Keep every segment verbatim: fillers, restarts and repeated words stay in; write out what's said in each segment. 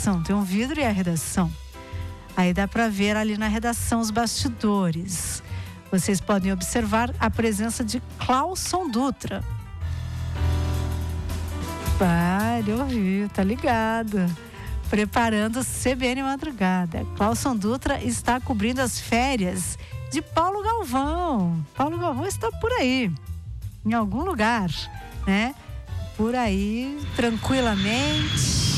redação, tem um vidro e a redação. Aí dá para ver ali na redação os bastidores. Vocês podem observar a presença de Clauson Dutra. Ah, ele ouviu, tá ligado. Preparando o C B N Madrugada. Clauson Dutra está cobrindo as férias de Paulo Galvão. Paulo Galvão está por aí, em algum lugar, né? Por aí, tranquilamente.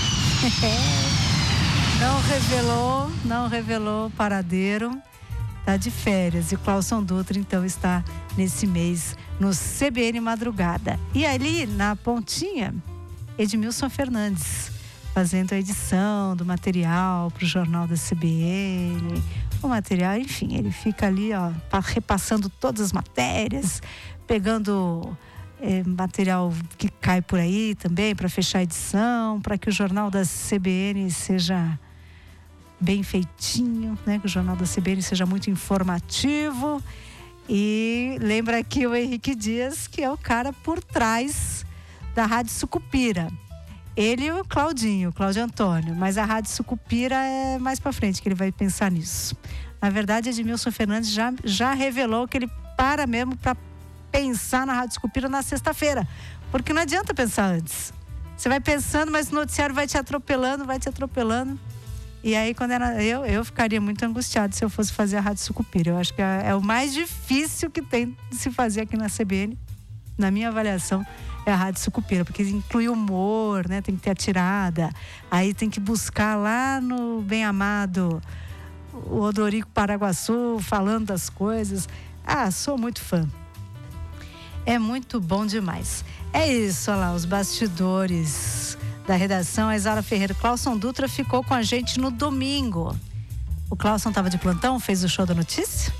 Não revelou, não revelou o paradeiro. Tá de férias. E o Clauson Dutra, então, está nesse mês no C B N Madrugada. E ali, na pontinha, Edmilson Fernandes, fazendo a edição do material para o jornal da C B N. O material, enfim, ele fica ali, ó, repassando todas as matérias, pegando é, material que cai por aí também para fechar a edição, para que o jornal da C B N seja bem feitinho, né? Que o jornal da C B N seja muito informativo. E lembra aqui o Henrique Dias, que é o cara por trás da Rádio Sucupira. Ele e o Claudinho, o Cláudio Antônio, mas a Rádio Sucupira é mais pra frente que ele vai pensar nisso. Na verdade, Edmilson Fernandes já, já revelou que ele para mesmo para pensar na Rádio Sucupira na sexta-feira, porque não adianta pensar antes. Você vai pensando, mas o noticiário vai te atropelando, vai te atropelando. E aí, quando era eu, eu ficaria muito angustiado se eu fosse fazer a Rádio Sucupira. Eu acho que é, é o mais difícil que tem de se fazer aqui na C B N, na minha avaliação, é a Rádio Sucupira, porque inclui humor, né? Tem que ter a tirada, aí tem que buscar lá no bem amado o Odorico Paraguaçu falando das coisas. Ah, sou muito fã. É muito bom demais. É isso, olha lá, os bastidores da redação. A Isaura Ferreira. Clauson Dutra ficou com a gente no domingo. O Clauson estava de plantão, fez o show da notícia?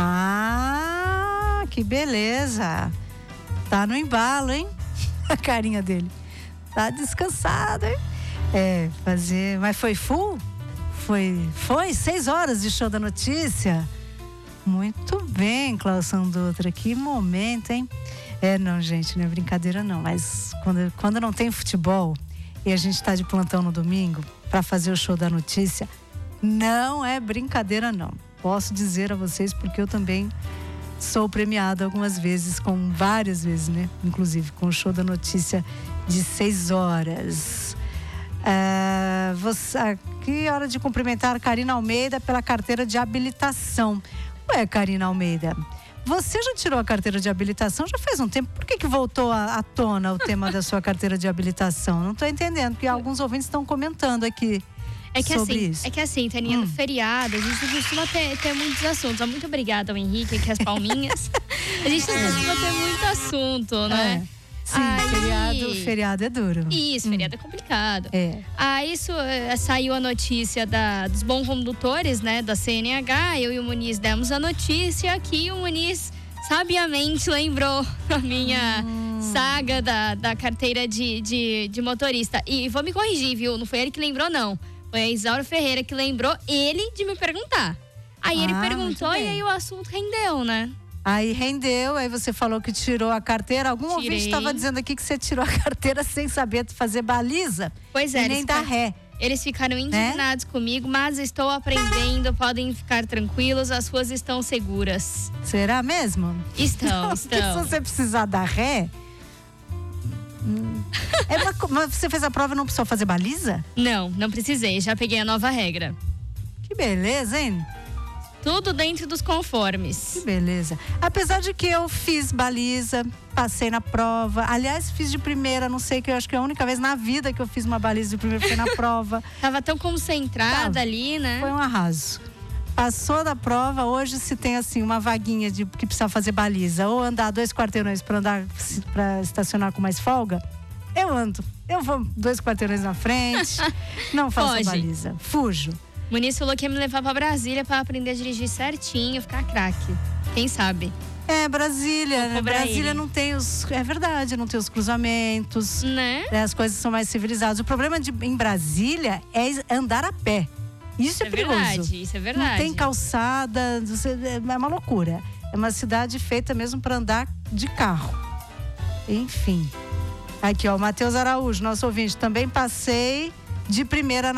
Ah, que beleza. Tá no embalo, hein? A carinha dele. Tá descansado, hein? É, fazer... Mas foi full? Foi, foi seis horas de show da notícia? Muito bem, Clauson Dutra. Que momento, hein? É, não, gente, não é brincadeira não. Mas quando, quando não tem futebol e a gente tá de plantão no domingo para fazer o show da notícia, não é brincadeira não. Posso dizer a vocês porque eu também sou premiada algumas vezes, com várias vezes, né? Inclusive com o show da notícia de seis horas. É, você, aqui é hora de cumprimentar a Karina Almeida pela carteira de habilitação. Ué, Karina Almeida, você já tirou a carteira de habilitação já faz um tempo. Por que que voltou à, à tona o tema da sua carteira de habilitação? Não estou entendendo, porque alguns ouvintes estão comentando aqui. É que sobre assim, isso. é que assim, Taninha, hum. no feriado, a gente costuma ter, ter muitos assuntos. Muito obrigada ao Henrique, aqui as palminhas. A gente costuma ter muito assunto, né? É. Sim, Aí... feriado, feriado é duro. Isso, hum. feriado é complicado. É. Aí isso, saiu a notícia da, dos bons condutores, né, da C N H. Eu e o Muniz demos a notícia que o Muniz sabiamente lembrou a minha hum. saga da, da carteira de, de, de motorista. E vou me corrigir, viu? Não foi ele que lembrou, não. Foi a Isaura Ferreira que lembrou ele de me perguntar. Aí ah, ele perguntou e aí o assunto rendeu, né? Aí rendeu, aí você falou que tirou a carteira. Algum Tirei. ouvinte estava dizendo aqui que você tirou a carteira sem saber fazer baliza. Pois é, e nem dar ré. Eles ficaram indignados é? comigo, mas estou aprendendo, podem ficar tranquilos, as ruas estão seguras. Será mesmo? Estão, Não, estão. Porque se você precisar dar ré... Hum, é uma, mas você fez a prova e não precisou fazer baliza? Não, não precisei, já peguei a nova regra. Que beleza, hein? Tudo dentro dos conformes. Que beleza. Apesar de que eu fiz baliza, passei na prova. Aliás, fiz de primeira, não sei, que eu acho que é a única vez na vida que eu fiz uma baliza de primeira foi na prova. Tava tão concentrada Tava. ali, né? Foi um arraso. Passou da prova, hoje se tem assim uma vaguinha de que precisa fazer baliza ou andar dois quarteirões para andar para estacionar com mais folga, eu ando. Eu vou dois quarteirões na frente, não faço Foge. baliza, fujo. O Muniz falou que ia me levar pra Brasília pra aprender a dirigir certinho, ficar craque. Quem sabe? É, Brasília, né? Brasília ele. não tem os... É verdade, não tem os cruzamentos. Né? Né? As coisas são mais civilizadas. O problema de, em Brasília é andar a pé. Isso é, é perigoso. Verdade, isso é verdade. Não tem calçada, é uma loucura. É uma cidade feita mesmo para andar de carro. Enfim. Aqui, ó, o Matheus Araújo, nosso ouvinte. Também passei de primeira na